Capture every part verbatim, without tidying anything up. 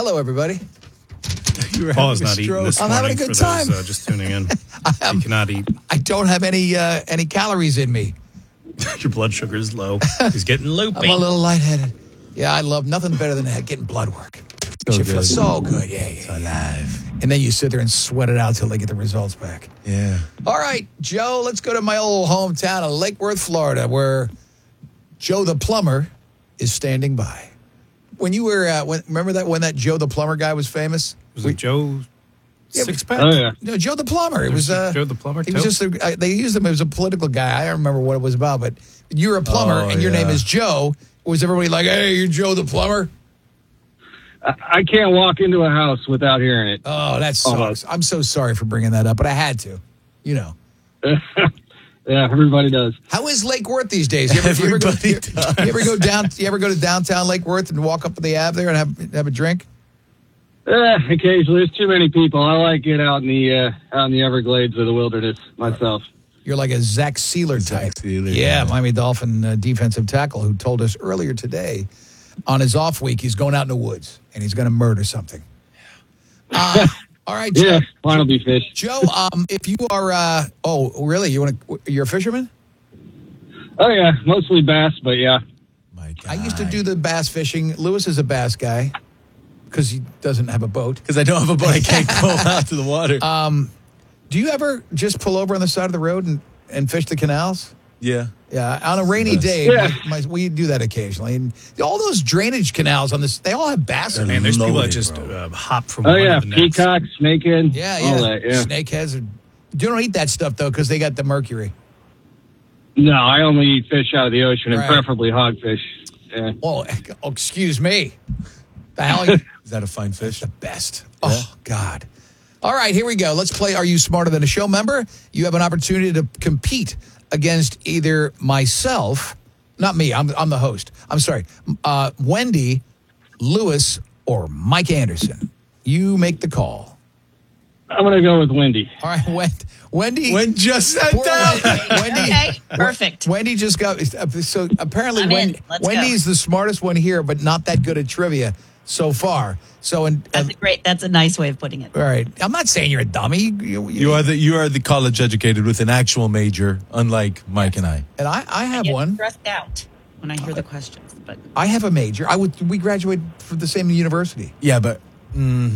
hello, everybody. Paul is not eating this I'm morning having a good for time. those uh, just tuning in. I'm, you cannot eat. I don't have any uh, any calories in me. Your blood sugar is low. He's getting loopy. I'm a little lightheaded. Yeah, I love nothing better than that, getting blood work. So you good. feel so good. Yeah, yeah, So yeah. alive. And then you sit there and sweat it out till they get the results back. Yeah. All right, Joe, let's go to my old hometown of Lake Worth, Florida, where Joe the plumber is standing by. When you were, uh, when, remember that when that Joe the plumber guy was famous? Was We- it Joe Yeah, Sixpack? Oh, yeah. No, Joe the plumber. It was uh, Joe the plumber, He was too? just a, uh, they used him as a political guy. I don't remember what it was about, but you're a plumber Oh, and your yeah. name is Joe. Was everybody like, "Hey, you're Joe the plumber"? I, I can't walk into a house without hearing it. Oh, that sucks. Almost. I'm so sorry for bringing that up, but I had to. You know. Yeah, everybody does. How is Lake Worth these days? You ever, you ever, go, Everybody you, does. you ever go down? You ever go to downtown Lake Worth and walk up the Ave there and have have a drink? Eh, occasionally, there's too many people. I like it out in the uh, out in the Everglades of the wilderness myself. You're like a Zach Sealer type. Zach Sealer, yeah, yeah. Miami Dolphin uh, defensive tackle who told us earlier today on his off week he's going out in the woods and he's going to murder something. Uh, all right, Joe. Yeah, mine will be fish. Joe, um, if you are, uh, oh, really? You want to? You're a fisherman? Oh yeah, mostly bass, but yeah. My God. I used to do the bass fishing. Lewis is a bass guy because he doesn't have a boat. Because I don't have a boat. I can't go out to the water. Um, do you ever just pull over on the side of the road and, and fish the canals? yeah. Yeah, on a rainy Yes. day, Yeah. my, my, we do that occasionally. And all those drainage canals on this, they all have bass in them. Man, there's people that Loaded, just bro. uh, hop from Oh one yeah, to the next. peacock, snakehead. Yeah, all yeah. that, yeah. Snakeheads. Are, you don't eat that stuff, though, because they got the mercury. No, I only eat fish out of the ocean, and Right. preferably hogfish. Yeah. Oh, oh, excuse me. The hell? You, Is that a fine fish? the best. Oh, God. All right, here we go. Let's play Are You Smarter Than a Show member? You have an opportunity to compete against either myself, not me, I'm, I'm the host. I'm sorry, uh, Wendy, Lewis, or Mike Anderson. You make the call. I'm gonna go with Wendy. All right, Wendy. Wendy, When just sat Poor down. Wendy, Okay, perfect. Wendy just got, so apparently I'm Wendy, in. Let's go. Wendy's the smartest one here, but not that good at trivia so far. So, in, That's a great. That's a nice way of putting it. all right, I'm not saying you're a dummy. You, you- You are the you are the college educated with an actual major, unlike Mike and I. and I, I have I get one. stressed out when I hear the questions, but I have a major. I would. We graduated from the same university. Yeah, but mm,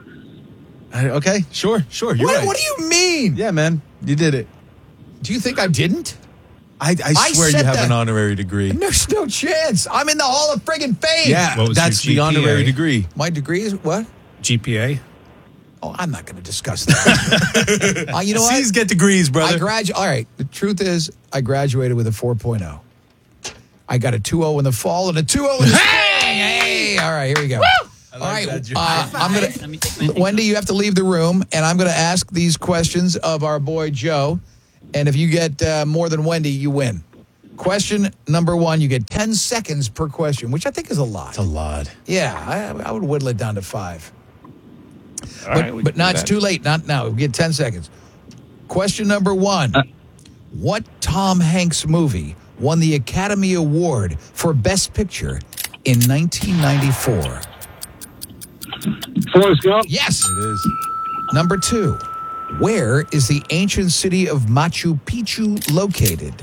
I- okay, sure, sure. You're What, right. what do you mean? Yeah, man, you did it. Do you think I didn't? I, I I swear you said have that. an honorary degree. There's no chance. I'm in the Hall of friggin' Fame. Yeah, What was that's your the G P A? honorary degree. My degree is what? G P A? Oh, I'm not going to discuss that. uh, you know what? C's get degrees, I brother. gradu- All right. The truth is, I graduated with a four point oh. I got a two oh in the fall and a two oh in the spring. Hey! All right, here we go. All right. that, Jim. Uh, I'm let gonna, me take my thing Wendy, off. you have to leave the room, and I'm going to ask these questions of our boy Joe. And if you get uh, more than Wendy, you win. Question number one: you get ten seconds per question, which I think is a lot. It's a lot. Yeah, I, I would whittle it down to five. All But, right, we but can now do it's that. too late. Not now. We get ten seconds. Question number one. What Tom Hanks movie won the Academy Award for Best Picture in nineteen ninety-four? Forrest Gump. Yes. It is. Number two. Where is the ancient city of Machu Picchu located?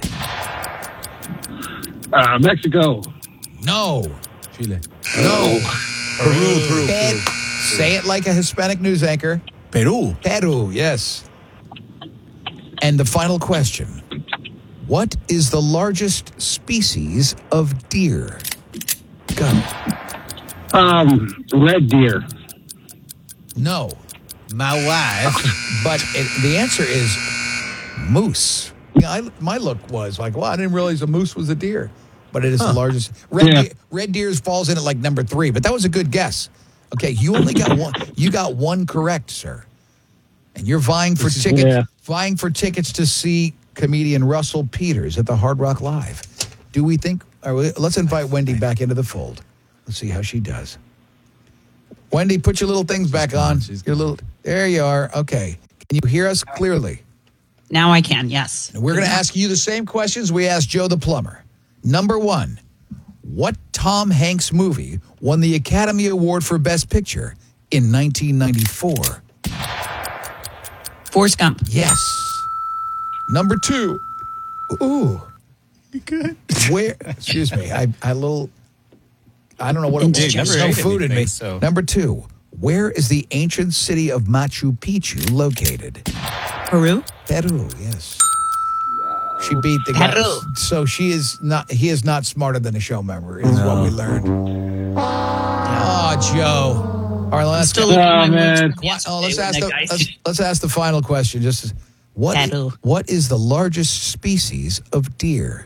Uh, Mexico. No. Chile. No. Peru, Peru, Pe- Peru. Say it like a Hispanic news anchor. Peru. Peru, yes. And the final question. What is the largest species of deer? Go. Um, red deer. No. My wife. But it, the answer is moose. Yeah, I, my look was like, well, I didn't realize a moose was a deer. But it is the largest. Red, Yeah. deer, red deer falls in at like number three. But that was a good guess. Okay, you only got one. You got one correct, sir. And you're vying for tickets. yeah. Vying for tickets to see comedian Russell Peters at the Hard Rock Live. Do we think? All right, let's invite Wendy back into the fold. Let's see how she does. Wendy, put your little things back on. She's Your little. There you are. Okay. Can you hear us clearly? Now I can. Yes. And we're going to ask you the same questions we asked Joe the plumber. Number one, what Tom Hanks movie won the Academy Award for Best Picture in nineteen ninety-four? Forrest Gump. Yes. Number two. Ooh. Good. Where? Excuse me. I I little. I don't know what it was. Dude, There's never no ate food in anything, me. so- Number two. Where is the ancient city of Machu Picchu located? Peru. Peru. Yes. She beat the guy. Peru. So she is not. He is not smarter than a show member. Is what we learned. Oh, Joe. All right. Let's Still go. looking at Oh, my man. words from What- oh, let's yesterday ask when the that guy let's, said- let's ask the final question. Just what Peru. what is the largest species of deer?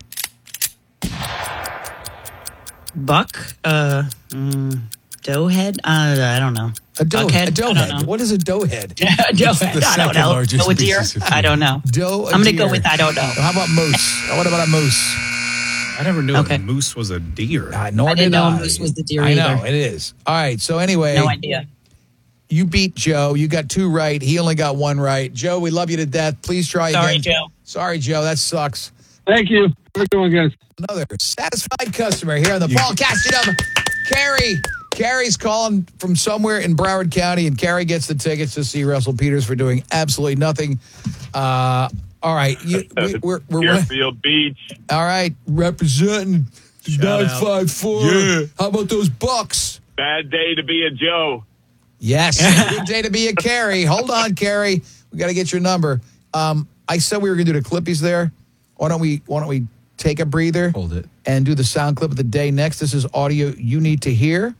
Buck. Uh, mm, Doughhead. Uh, I don't know. A doe. Buckhead? A doe I don't head. know. What is a doe head? Doughhead. the I don't second know. largest Go with deer. species of I don't know. Doe. a I'm gonna go deer. with I don't know. How about moose? What about a moose? I never knew Okay. a moose was a deer. Uh, nor I didn't did know I. a moose was the deer I know either. it is. All right. So anyway, No idea. you beat Joe. You got two right. He only got one right. Joe, we love you to death. Please try Sorry, again. Joe. Sorry, Joe. That sucks. Thank you. How are you doing, guys? Another satisfied customer here on the Paul Castanova. Carrie. Carrie's calling from somewhere in Broward County, and Carrie gets the tickets to see Russell Peters for doing absolutely nothing. Uh, all right. You, we, we're, we're, Deerfield Beach. all right. Representing nine out. five four. Yeah. How about those Bucks? Bad day to be a Joe. Yes. Good day to be a Carrie. Hold on, Carrie. We got to get your number. Um, I said we were going to do the Clippies there. Why don't we? Why don't we take a breather? Hold it. And do the sound clip of the day next. This is audio you need to hear.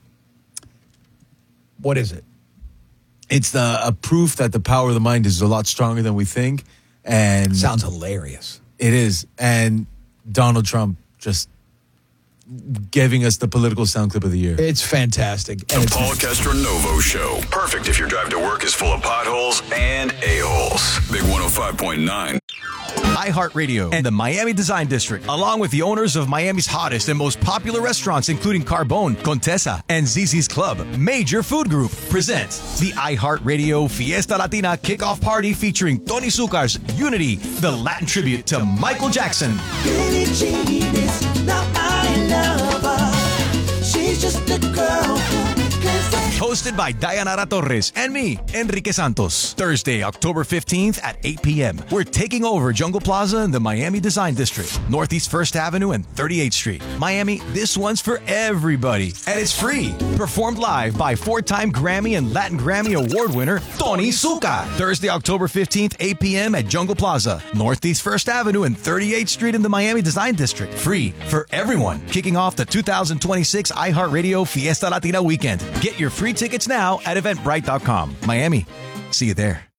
What is it? It's the a proof that the power of the mind is a lot stronger than we think, and Sounds hilarious. it is. And Donald Trump just giving us the political sound clip of the year. It's fantastic. And The it's, Paul Castronovo Show. Perfect if your drive to work is full of potholes and a-holes. Big one oh five point nine. iHeartRadio and the Miami Design District, along with the owners of Miami's hottest and most popular restaurants, including Carbone, Contessa, and Zizzi's Club, Major Food Group, present the iHeartRadio Fiesta Latina Kickoff Party featuring Tony Zuccar's Unity, the Latin tribute to Michael Jackson. Billie Jean is not my lover. She's just a girl who plays the Hosted by Dayanara Torres and me, Enrique Santos. Thursday, October fifteenth at eight p.m. We're taking over Jungle Plaza in the Miami Design District, Northeast first Avenue and thirty-eighth Street. Miami, this one's for everybody. And it's free. Performed live by four-time Grammy and Latin Grammy Award winner, Tony Zuccar. Thursday, October fifteenth, eight p.m. at Jungle Plaza, Northeast first Avenue and thirty-eighth Street in the Miami Design District. Free for everyone. Kicking off the two thousand twenty-six iHeartRadio Fiesta Latina weekend. Get your free tickets now at eventbrite dot com. Miami, see you there.